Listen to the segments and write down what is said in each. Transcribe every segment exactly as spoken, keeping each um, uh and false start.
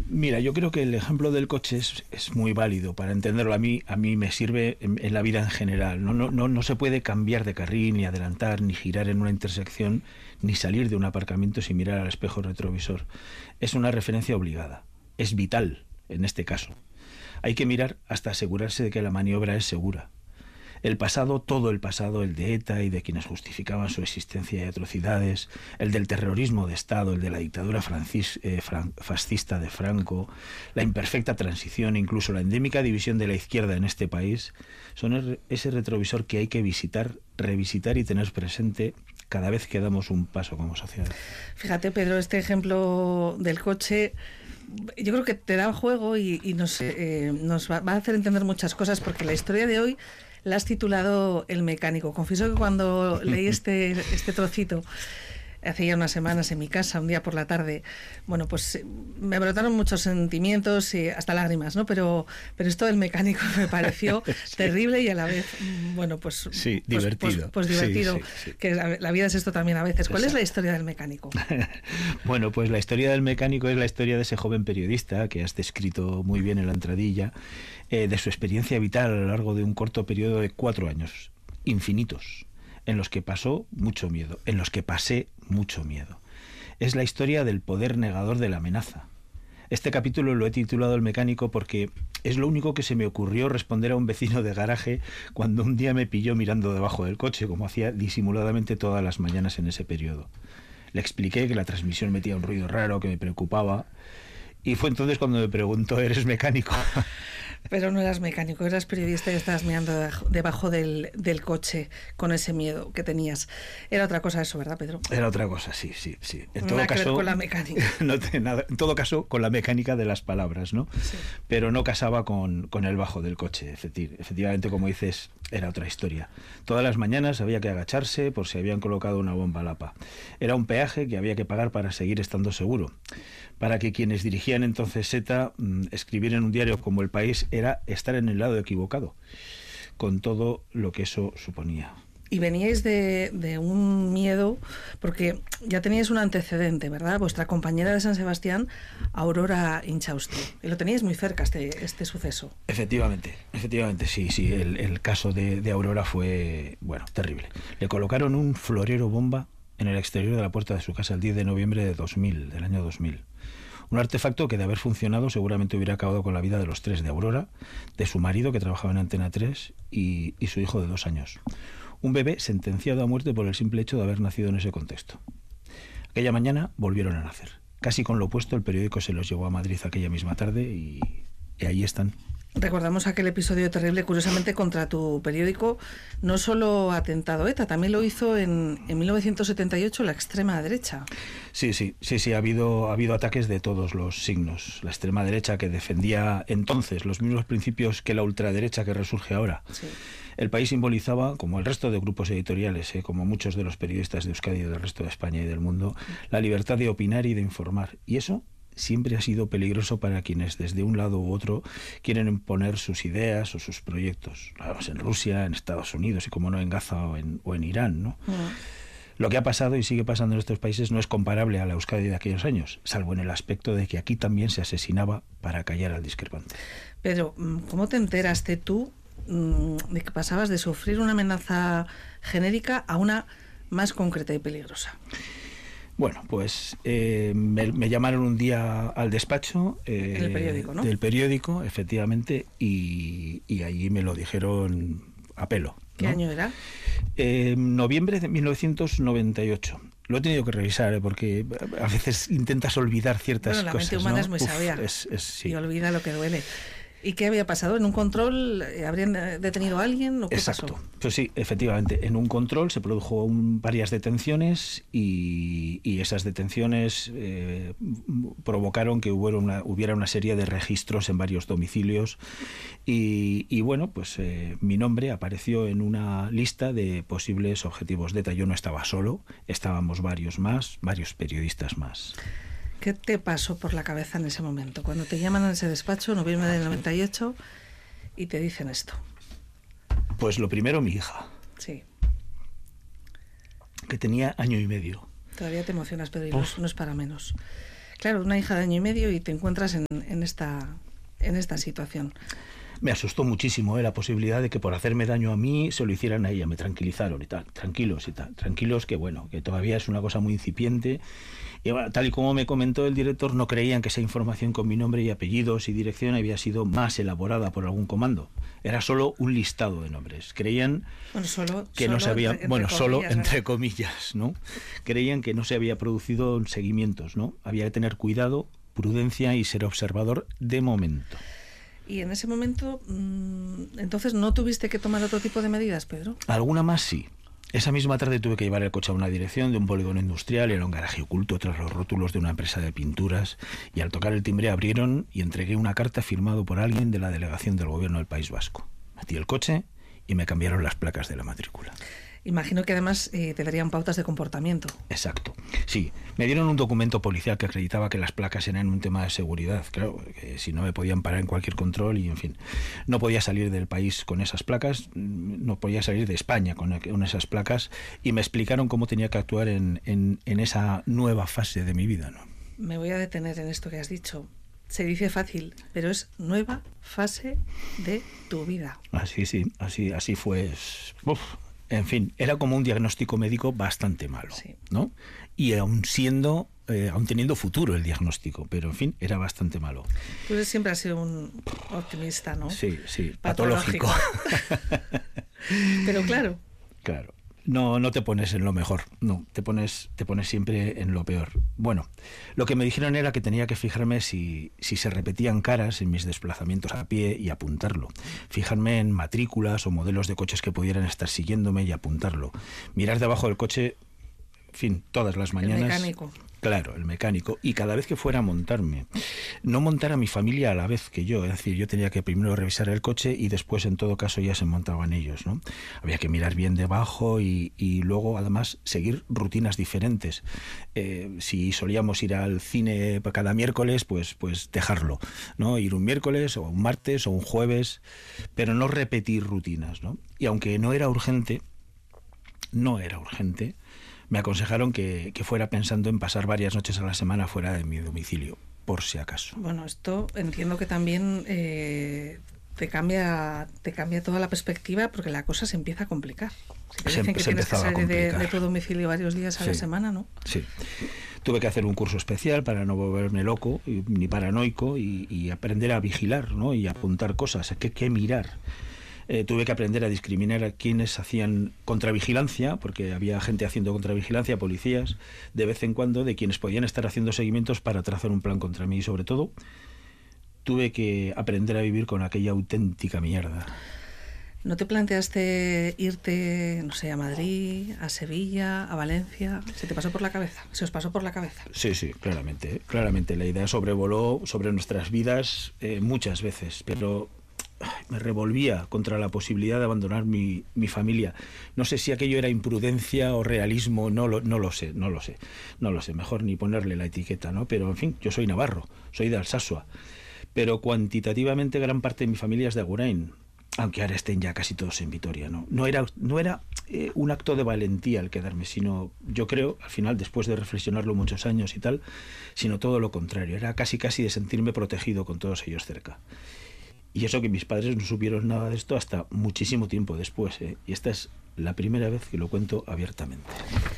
Mira, yo creo que el ejemplo del coche es, es muy válido para entenderlo. A mí, a mí me sirve en, en la vida en general. No, no, no, no se puede cambiar de carril, ni adelantar, ni girar en una intersección, ni salir de un aparcamiento sin mirar al espejo retrovisor. Es una referencia obligada. Es vital en este caso. Hay que mirar hasta asegurarse de que la maniobra es segura. El pasado, todo el pasado, el de ETA y de quienes justificaban su existencia y atrocidades, el del terrorismo de Estado, el de la dictadura francis, eh, fran, fascista de Franco, la imperfecta transición, incluso la endémica división de la izquierda en este país, son el, ese retrovisor que hay que visitar, revisitar y tener presente cada vez que damos un paso como sociedad. Fíjate, Pedro, este ejemplo del coche, yo creo que te da juego y, y nos, eh, nos va, va a hacer entender muchas cosas, porque la historia de hoy la has titulado El mecánico. Confieso que cuando leí este, este trocito hace ya unas semanas en mi casa, un día por la tarde, bueno, pues me brotaron muchos sentimientos y hasta lágrimas, ¿no? Pero, pero esto del mecánico me pareció sí. terrible y a la vez, bueno, pues... Sí, pues, divertido. Pues, pues divertido, sí, sí, sí. que la, la vida es esto también a veces. ¿Cuál Exacto. es la historia del mecánico? Bueno, pues la historia del mecánico es la historia de ese joven periodista que has descrito muy bien en la entradilla, eh, de su experiencia vital a lo largo de un corto periodo de cuatro años, infinitos, en los que pasó mucho miedo, en los que pasé mucho miedo. Es la historia del poder negador de la amenaza. Este capítulo lo he titulado El mecánico porque es lo único que se me ocurrió responder a un vecino de garaje cuando un día me pilló mirando debajo del coche, como hacía disimuladamente todas las mañanas en ese periodo. Le expliqué que la transmisión metía un ruido raro que me preocupaba, y fue entonces cuando me preguntó: ¿eres mecánico? Pero no eras mecánico, eras periodista y estabas mirando debajo del, del coche con ese miedo que tenías. Era otra cosa eso, ¿verdad, Pedro? Era otra cosa, sí, sí, sí. En no todo nada caso, que ver con la mecánica. No tiene nada, en todo caso, con la mecánica de las palabras, ¿no? Sí. Pero no casaba con, con el bajo del coche. Efectivamente, como dices, era otra historia. Todas las mañanas había que agacharse por si habían colocado una bomba lapa. Era un peaje que había que pagar para seguir estando seguro. Para que quienes dirigían entonces ETA mmm, escribir en un diario como El País era estar en el lado equivocado, con todo lo que eso suponía. Y veníais de, de un miedo, porque ya teníais un antecedente, ¿verdad? Vuestra compañera de San Sebastián, Aurora Inchausti, y lo teníais muy cerca este, este suceso. Efectivamente, efectivamente, sí, sí, el, el caso de, de Aurora fue, bueno, terrible. Le colocaron un florero bomba en el exterior de la puerta de su casa el diez de noviembre de dos mil, del año dos mil. Un artefacto que, de haber funcionado, seguramente hubiera acabado con la vida de los tres, de Aurora, de su marido, que trabajaba en Antena tres, y, y su hijo de dos años. Un bebé sentenciado a muerte por el simple hecho de haber nacido en ese contexto. Aquella mañana volvieron a nacer. Casi con lo opuesto, el periódico se los llevó a Madrid aquella misma tarde y, y ahí están. Recordamos aquel episodio terrible, curiosamente, contra tu periódico. No solo ha atentado ETA, también lo hizo en, en mil novecientos setenta y ocho la extrema derecha. Sí, sí, sí, sí, ha habido, ha habido ataques de todos los signos. La extrema derecha, que defendía entonces los mismos principios que la ultraderecha que resurge ahora. Sí. El País simbolizaba, como el resto de grupos editoriales, eh, como muchos de los periodistas de Euskadi y del resto de España y del mundo, la libertad de opinar y de informar. Y eso siempre ha sido peligroso para quienes desde un lado u otro quieren imponer sus ideas o sus proyectos. Lo vemos en Rusia, en Estados Unidos y, como no, en Gaza o en, o en Irán, ¿no? Mm. Lo que ha pasado y sigue pasando en estos países no es comparable a la Euskadi de aquellos años, salvo en el aspecto de que aquí también se asesinaba para callar al discrepante. Pedro, ¿cómo te enteraste tú de que pasabas de sufrir una amenaza genérica a una más concreta y peligrosa? Bueno, pues eh, me, me llamaron un día al despacho eh, ¿En el periódico, no? del periódico, efectivamente, y, y allí me lo dijeron a pelo. ¿Qué ¿no? año era? Eh, noviembre de mil novecientos noventa y ocho. Lo he tenido que revisar, ¿eh? Porque a veces intentas olvidar ciertas bueno, la cosas. mente humana ¿no? es muy Uf, sabia es, es, sí. y olvida lo que duele. ¿Y qué había pasado? ¿En un control habrían detenido a alguien o qué Exacto. pasó? Pues sí, efectivamente. En un control se produjo un, varias detenciones y, y esas detenciones eh, provocaron que hubiera una, hubiera una serie de registros en varios domicilios y, y bueno, pues eh, mi nombre apareció en una lista de posibles objetivos de ETA. Yo no estaba solo, estábamos varios más, varios periodistas más. ¿Qué te pasó por la cabeza en ese momento? Cuando te llaman a ese despacho, noviembre del noventa y ocho, y te dicen esto. Pues lo primero, mi hija. Sí. Que tenía año y medio. Todavía te emocionas, Pedro, y no, no es para menos. Claro, una hija de año y medio y te encuentras en, en esta en esta situación. Me asustó muchísimo ¿eh? la posibilidad de que por hacerme daño a mí se lo hicieran a ella. Me tranquilizaron y tal, tranquilos y tal, tranquilos que bueno, que todavía es una cosa muy incipiente. Y bueno, tal y como me comentó el director, no creían que esa información con mi nombre y apellidos y dirección había sido más elaborada por algún comando. Era solo un listado de nombres. Creían bueno, solo, que solo no se había, entre, entre bueno, comillas, solo ¿verdad? entre comillas, ¿no? Creían que no se había producido seguimientos, ¿no? Había que tener cuidado, prudencia y ser observador de momento. Y en ese momento, entonces, ¿no tuviste que tomar otro tipo de medidas, Pedro? Alguna más sí. Esa misma tarde tuve que llevar el coche a una dirección de un polígono industrial, era un garaje oculto tras los rótulos de una empresa de pinturas, y al tocar el timbre abrieron y entregué una carta firmado por alguien de la delegación del gobierno del País Vasco. Metí el coche y me cambiaron las placas de la matrícula. Imagino que además eh, te darían pautas de comportamiento. Exacto. Sí, me dieron un documento policial que acreditaba que las placas eran un tema de seguridad. Claro, que si no me podían parar en cualquier control y, en fin, no podía salir del país con esas placas, no podía salir de España con, con esas placas, y me explicaron cómo tenía que actuar en, en, en esa nueva fase de mi vida, ¿no? Me voy a detener en esto que has dicho. Se dice fácil, pero es nueva fase de tu vida. Así, sí, así, así fue. Uf. En fin, era como un diagnóstico médico bastante malo, sí. ¿no? Y aún siendo, eh, aún teniendo futuro el diagnóstico, pero en fin, era bastante malo. Tú siempre has sido un optimista, ¿no? Sí, sí, patológico. patológico. Pero claro. Claro. No, no te pones en lo mejor, no, te pones, te pones siempre en lo peor. Bueno, lo que me dijeron era que tenía que fijarme si, si se repetían caras en mis desplazamientos a pie y apuntarlo. Fijarme en matrículas o modelos de coches que pudieran estar siguiéndome y apuntarlo. Mirar debajo del coche, en fin, todas las mañanas. El mecánico. Claro, el mecánico. Y cada vez que fuera a montarme, no montar a mi familia a la vez que yo. Es decir, yo tenía que primero revisar el coche y después, en todo caso, ya se montaban ellos, ¿no? Había que mirar bien debajo y, y luego, además, seguir rutinas diferentes. Eh, si solíamos ir al cine cada miércoles, pues, pues dejarlo, ¿no? Ir un miércoles o un martes o un jueves, pero no repetir rutinas, ¿no? Y aunque no era urgente, no era urgente, me aconsejaron que, que fuera pensando en pasar varias noches a la semana fuera de mi domicilio, por si acaso. Bueno, esto entiendo que también eh, te cambia te cambia toda la perspectiva, porque la cosa se empieza a complicar. Si te se, dicen que se tienes que salir de, de tu domicilio varios días a sí, la semana, ¿no? Sí. Tuve que hacer un curso especial para no volverme loco ni paranoico y, y aprender a vigilar, ¿no? Y a apuntar cosas, qué, qué mirar. Eh, tuve que aprender a discriminar a quienes hacían contravigilancia, porque había gente haciendo contravigilancia, policías, de vez en cuando, de quienes podían estar haciendo seguimientos para trazar un plan contra mí. Y sobre todo, tuve que aprender a vivir con aquella auténtica mierda. ¿No te planteaste irte, no sé, a Madrid, a Sevilla, a Valencia? ¿Se te pasó por la cabeza? ¿Se os pasó por la cabeza? Sí, sí, claramente. Claramente. La idea sobrevoló sobre nuestras vidas eh, muchas veces, pero me revolvía contra la posibilidad de abandonar mi, mi familia. No sé si aquello era imprudencia o realismo, no lo, no lo sé, no lo sé, no lo sé, mejor ni ponerle la etiqueta, ¿no? Pero, en fin, yo soy navarro, soy de Alsasua, pero cuantitativamente gran parte de mi familia es de Agurain, aunque ahora estén ya casi todos en Vitoria, ¿no? No era, no era eh, un acto de valentía el quedarme, sino, yo creo, al final, después de reflexionarlo muchos años y tal, sino todo lo contrario, era casi casi de sentirme protegido con todos ellos cerca. Y eso que mis padres no supieron nada de esto hasta muchísimo tiempo después, ¿eh? Y esta es la primera vez que lo cuento abiertamente.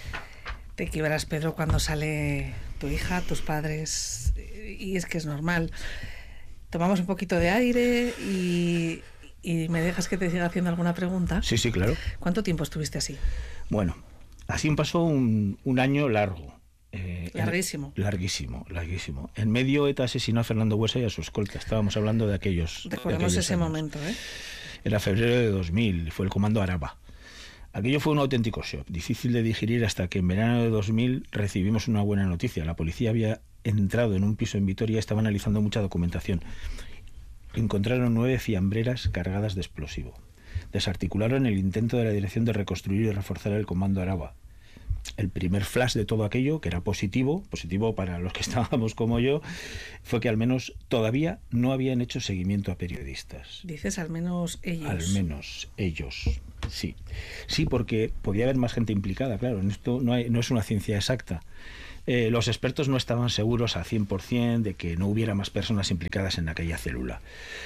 Te quiebras, Pedro, cuando sale tu hija, tus padres, y es que es normal. Tomamos un poquito de aire y, y me dejas que te siga haciendo alguna pregunta. Sí, sí, claro. ¿Cuánto tiempo estuviste así? Bueno, así pasó un, un año largo. Eh, larguísimo. En, larguísimo, larguísimo. En medio ETA asesinó a Fernando Buesa y a su escolta. Estábamos hablando de aquellos Recordemos de aquellos ese años. momento, ¿eh? Era febrero de dos mil, fue el comando Araba. Aquello fue un auténtico shock, difícil de digerir hasta que en verano de dos mil recibimos una buena noticia. La policía había entrado en un piso en Vitoria y estaba analizando mucha documentación. Encontraron nueve fiambreras cargadas de explosivo. Desarticularon el intento de la dirección de reconstruir y reforzar el comando Araba. El primer flash de todo aquello, que era positivo, positivo para los que estábamos como yo, fue que al menos todavía no habían hecho seguimiento a periodistas. Dices al menos ellos. Al menos ellos, sí. Sí, porque podía haber más gente implicada, claro, en esto no, hay, no es una ciencia exacta. Eh, los expertos no estaban seguros a cien por ciento de que no hubiera más personas implicadas en aquella célula.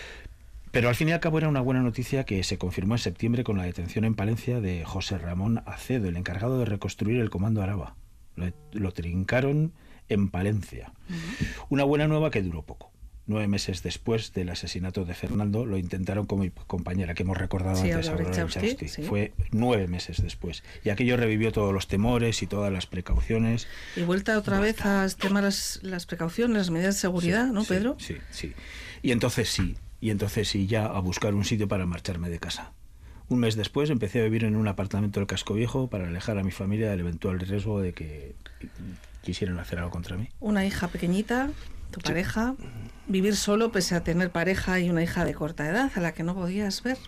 Pero al fin y al cabo era una buena noticia que se confirmó en septiembre con la detención en Palencia de José Ramón Acedo, el encargado de reconstruir el Comando Araba. Lo, lo trincaron en Palencia. Uh-huh. Una buena nueva que duró poco. Nueve meses después del asesinato de Fernando, lo intentaron con mi compañera que hemos recordado sí, antes, Aurora Richauski. Sí. Fue nueve meses después. Y aquello revivió todos los temores y todas las precauciones. Y vuelta otra Basta. vez a estimar las, las precauciones, las medidas de seguridad, sí, ¿no, sí, Pedro? Sí, sí. Y entonces sí, y entonces sí, ya a buscar un sitio para marcharme de casa. Un mes después empecé a vivir en un apartamento del Casco Viejo para alejar a mi familia del eventual riesgo de que quisieran hacer algo contra mí. Una hija pequeñita, tu sí. pareja, vivir solo pese a tener pareja y una hija de corta edad a la que no podías ver.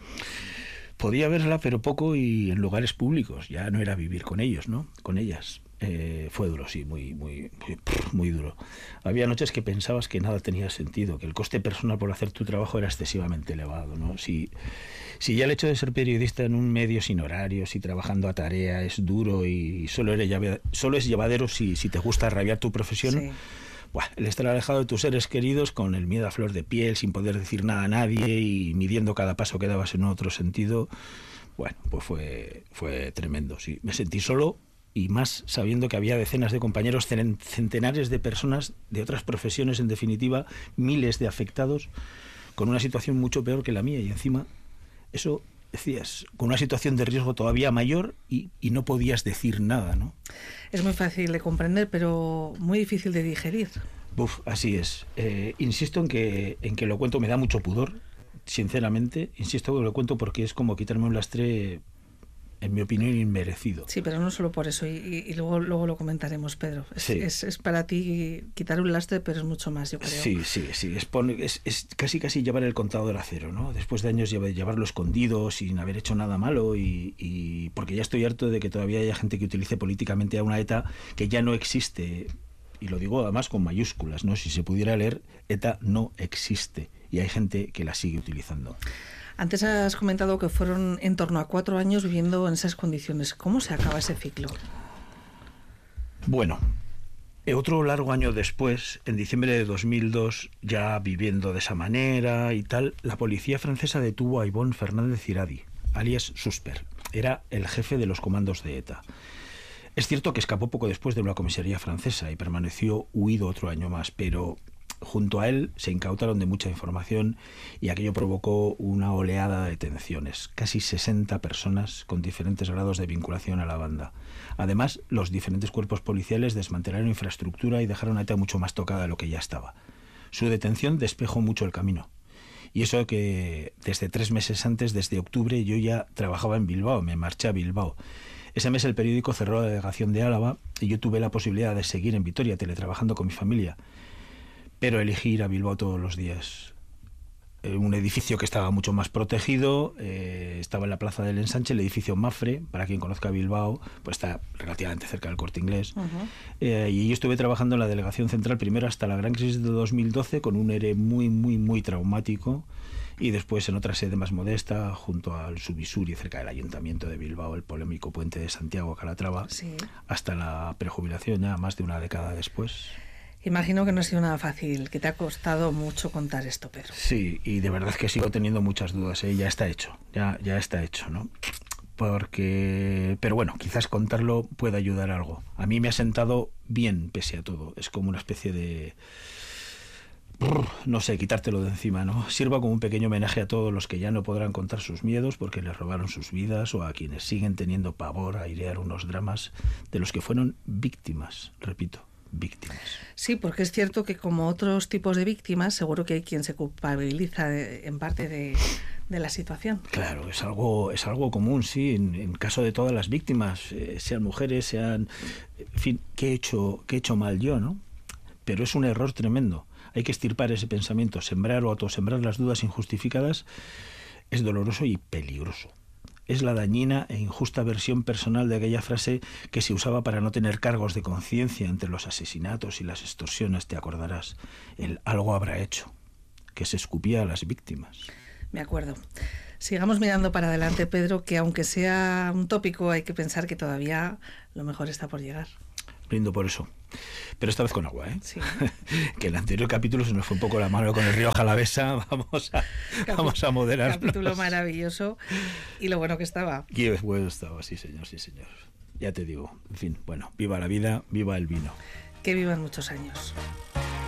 Podía verla, pero poco y en lugares públicos. Ya no era vivir con ellos, ¿no? Con ellas. Eh, fue duro, sí, muy, muy, muy, muy duro. Había noches que pensabas que nada tenía sentido, que el coste personal por hacer tu trabajo era excesivamente elevado, ¿no? Si, si ya el hecho de ser periodista en un medio sin horarios y trabajando a tarea es duro y solo, eres llave, solo es llevadero si, si te gusta rabiar tu profesión, sí. Buah, el estar alejado de tus seres queridos con el miedo a flor de piel, sin poder decir nada a nadie y midiendo cada paso que dabas en otro sentido, bueno, pues fue, fue tremendo, sí. Me sentí solo y más sabiendo que había decenas de compañeros, centenares de personas de otras profesiones, en definitiva, miles de afectados con una situación mucho peor que la mía y encima eso, decías, con una situación de riesgo todavía mayor y, y no podías decir nada, ¿no? Es muy fácil de comprender, pero muy difícil de digerir. Uf, así es. Eh, insisto en que, en que lo cuento, me da mucho pudor, sinceramente. Insisto que lo cuento porque es como quitarme un lastre, en mi opinión, inmerecido. Sí, pero no solo por eso, y, y luego, luego lo comentaremos, Pedro. Es, sí. es, es para ti quitar un lastre, pero es mucho más, yo creo. Sí, sí, sí. Es, pon, es, es casi casi llevar el contador a cero, ¿no? Después de años llevar, llevarlo escondido, sin haber hecho nada malo, y, y porque ya estoy harto de que todavía haya gente que utilice políticamente a una ETA que ya no existe. Y lo digo además con mayúsculas, ¿no? Si se pudiera leer, ETA no existe. Y hay gente que la sigue utilizando. Antes has comentado que fueron en torno a cuatro años viviendo en esas condiciones. ¿Cómo se acaba ese ciclo? Bueno, otro largo año después, en diciembre de dos mil dos, ya viviendo de esa manera y tal, la policía francesa detuvo a Ivón Fernández Iradi, alias Susper. Era el jefe de los comandos de ETA. Es cierto que escapó poco después de una comisaría francesa y permaneció huido otro año más, pero junto a él se incautaron de mucha información y aquello provocó una oleada de detenciones, casi sesenta personas con diferentes grados de vinculación a la banda. Además, los diferentes cuerpos policiales desmantelaron infraestructura y dejaron a ETA mucho más tocada de lo que ya estaba. Su detención despejó mucho el camino. Y eso que desde tres meses antes, desde octubre, yo ya trabajaba en Bilbao, me marché a Bilbao. Ese mes el periódico cerró la delegación de Álava y yo tuve la posibilidad de seguir en Vitoria, teletrabajando con mi familia. Pero elegí ir a Bilbao todos los días. Eh, un edificio que estaba mucho más protegido, eh, estaba en la Plaza del Ensanche, el edificio Mafre, para quien conozca Bilbao, pues está relativamente cerca del Corte Inglés. Uh-huh. Eh, y yo estuve trabajando en la delegación central primero hasta la gran crisis de dos mil doce con un E R E muy, muy, muy traumático. Y después en otra sede más modesta, junto al Subisuri, cerca del Ayuntamiento de Bilbao, el polémico puente de Santiago Calatrava, sí. Hasta la prejubilación ya más de una década después. Imagino que no ha sido nada fácil, que te ha costado mucho contar esto, Pedro. Sí, y de verdad que sigo teniendo muchas dudas, ¿eh? Ya está hecho, ya, ya está hecho, ¿no? Porque, pero bueno, quizás contarlo pueda ayudar algo. A mí me ha sentado bien pese a todo, es como una especie de... no sé, quitártelo de encima, ¿no? Sirva como un pequeño homenaje a todos los que ya no podrán contar sus miedos porque les robaron sus vidas o a quienes siguen teniendo pavor a airear unos dramas de los que fueron víctimas, repito, víctimas. Sí, porque es cierto que como otros tipos de víctimas, seguro que hay quien se culpabiliza de, en parte de, de la situación. Claro, es algo, es algo común, sí, en, en caso de todas las víctimas, eh, sean mujeres, sean... En fin, ¿qué he hecho, qué he hecho mal yo, no? Pero es un error tremendo. Hay que extirpar ese pensamiento, sembrar o autosembrar las dudas injustificadas es doloroso y peligroso. Es la dañina e injusta versión personal de aquella frase que se usaba para no tener cargos de conciencia entre los asesinatos y las extorsiones, te acordarás. El algo habrá hecho, que se escupía a las víctimas. Me acuerdo. Sigamos mirando para adelante, Pedro, que aunque sea un tópico hay que pensar que todavía lo mejor está por llegar. brindo por eso. Pero esta vez con agua, ¿eh? Sí. Que el anterior capítulo se nos fue un poco la mano con el río Jalavesa. Vamos a, Capi- vamos a moderarnos. Capítulo maravilloso. Y lo bueno que estaba. Qué bueno estaba, sí señor, sí señor. Ya te digo, en fin, bueno, viva la vida, viva el vino. Que vivan muchos años.